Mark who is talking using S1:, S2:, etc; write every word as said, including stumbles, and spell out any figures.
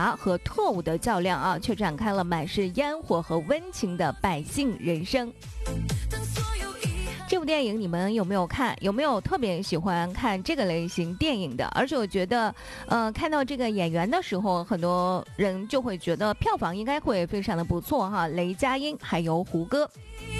S1: 察和特务的较量啊，却展开了满是烟火和温情的百姓人生。这部电影你们有没有看？有没有特别喜欢看这个类型电影的？而且我觉得，呃，看到这个演员的时候，很多人就会觉得票房应该会非常的不错哈。雷佳音还有胡歌。